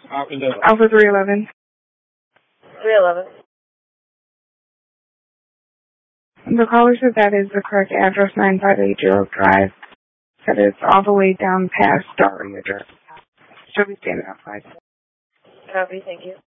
Alpha 311. 311. The caller said that is the correct address, 958 Gerald Drive. Said it's all the way down past Daria Drive. She'll be standing outside. Copy, thank you.